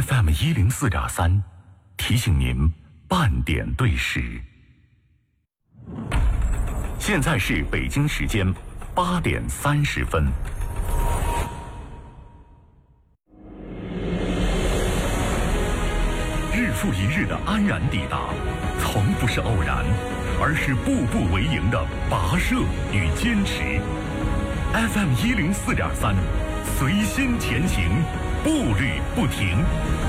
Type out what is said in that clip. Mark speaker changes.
Speaker 1: FM104.3，提醒您半点对时。现在是北京时间8点30分。日复一日的安然抵达，从不是偶然，而是步步为营的跋涉与坚持。FM104.3，随心前行，步履不停。